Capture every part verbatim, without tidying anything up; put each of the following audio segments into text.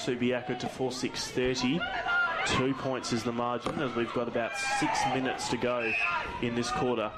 Subiaco to four six thirty. Two points is the margin as we've got about six minutes to go in this quarter.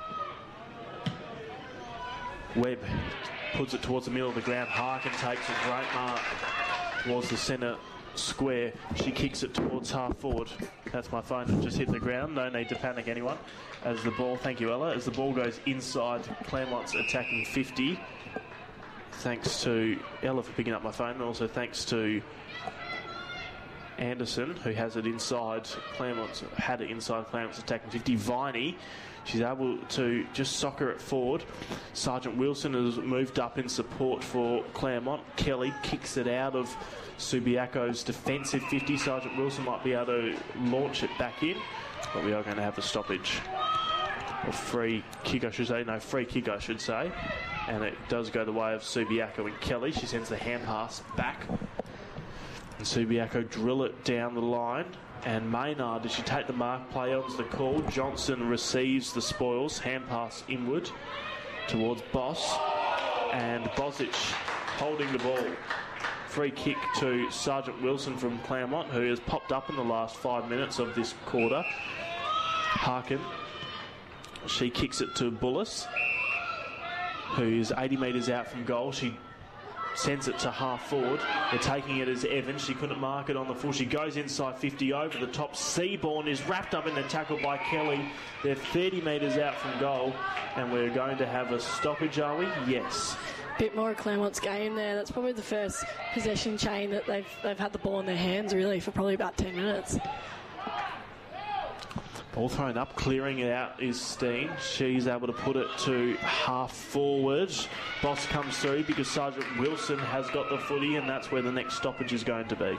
Webb puts it towards the middle of the ground. Harkin takes a great mark towards the centre square. She kicks it towards half forward. That's my phone that just hit the ground. No need to panic anyone. As the ball, thank you Ella, as the ball goes inside Claremont's attacking fifty. Thanks to Ella for picking up my phone, and also thanks to Anderson, who has it inside Claremont's, had it inside Claremont's attacking fifty. Viney, she's able to just soccer it forward. Sergeant Wilson has moved up in support for Claremont. Kelly kicks it out of Subiaco's defensive fifty. Sergeant Wilson might be able to launch it back in, but we are going to have a stoppage. Or free kick, I should say. No, free kick, I should say. And it does go the way of Subiaco and Kelly. She sends the hand pass back. And Subiaco drill it down the line. And Maynard, does she take the mark? Play on's the call. Johnson receives the spoils. Hand pass inward towards Boss. And Bosic holding the ball. Free kick to Sergeant Wilson from Claremont, who has popped up in the last five minutes of this quarter. Harkin. She kicks it to Bullis, who is eighty metres out from goal. She sends it to half forward. They're taking it as Evans. She couldn't mark it on the full. She goes inside fifty over the top. Seaborn is wrapped up in the tackle by Kelly. They're thirty metres out from goal, and we're going to have a stoppage, are we? Yes. Bit more of Claremont's game there. That's probably the first possession chain that they've they've had the ball in their hands really for probably about ten minutes. Ball thrown up, clearing it out is Steen. She's able to put it to half forward. Boss comes through because Sergeant Wilson has got the footy, and that's where the next stoppage is going to be.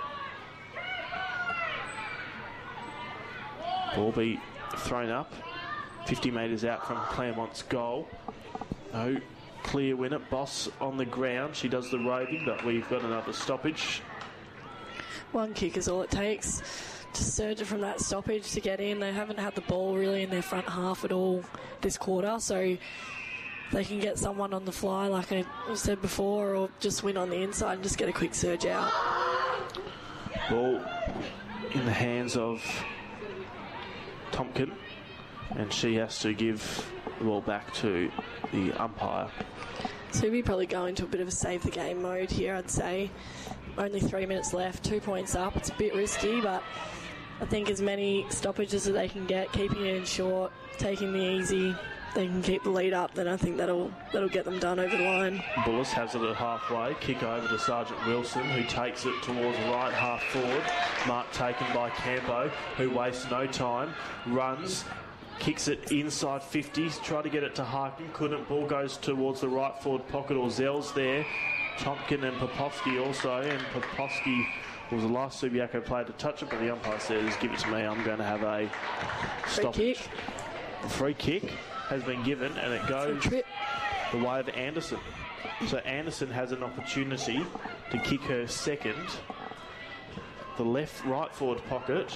Ball be thrown up, fifty metres out from Claremont's goal. No clear winner. Boss on the ground. She does the roving, but we've got another stoppage. One kick is all it takes to surge it from that stoppage to get in. They haven't had the ball really in their front half at all this quarter, so they can get someone on the fly, like I said before, or just win on the inside and just get a quick surge out. Ball in the hands of Tompkin, and she has to give the ball back to the umpire. So we'll be probably going to a bit of a save the game mode here, I'd say. Only three minutes left, two points up. It's a bit risky, but I think as many stoppages as they can get, keeping it in short, taking the easy, they can keep the lead up, then I think that'll that'll get them done over the line. Bullis has it at halfway, kick over to Sergeant Wilson, who takes it towards right half forward. Mark taken by Campo, who wastes no time, runs, kicks it inside fifty, try to get it to Harkin, couldn't. Ball goes towards the right forward pocket, or Zell's there. Tompkin and Popovsky also, and Popovsky was the last Subiaco player to touch it, but the umpire says, give it to me, I'm going to have a stop. Free kick. A free kick has been given, and it goes the way of Anderson. So Anderson has an opportunity to kick her second. The left, right forward pocket.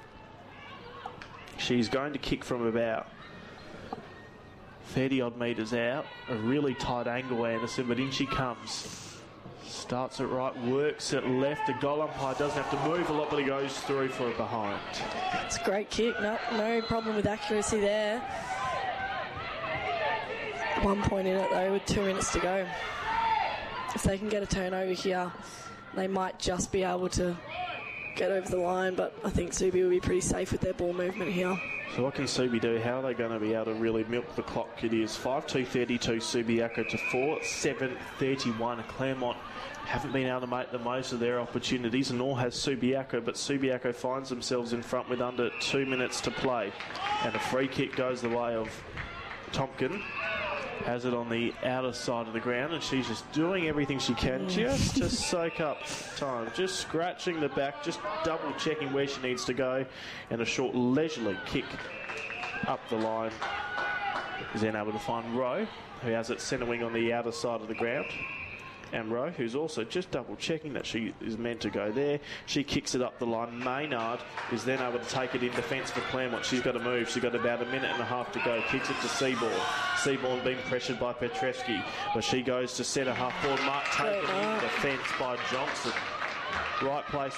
She's going to kick from about thirty odd metres out. A really tight angle, Anderson, but in she comes. Starts it right, works it left. The goal umpire doesn't have to move a lot, but he goes through for a behind. It's a great kick. No, no problem with accuracy there. One point in it, though, with two minutes to go. If they can get a turnover here, they might just be able to get over the line, but I think Subi will be pretty safe with their ball movement here. So what can Subi do? How are they going to be able to really milk the clock? It is five two thirty-two Subiaco to four seven thirty-one. Claremont haven't been able to make the most of their opportunities, and nor has Subiaco, but Subiaco finds themselves in front with under two minutes to play. And a free kick goes the way of Tompkin. Has it on the outer side of the ground, and she's just doing everything she can just to soak up time. Just scratching the back, just double checking where she needs to go, and a short leisurely kick up the line. Is then able to find Rowe, who has it centre wing on the outer side of the ground. And Rowe, who's also just double checking that she is meant to go there. She kicks it up the line. Maynard is then able to take it in defence for Claremont. She's got to move. She's got about a minute and a half to go. Kicks it to Seaborn. Seaborn being pressured by Petrescu, but she goes to centre half forward. Mark taken in defence by Johnson. Right place.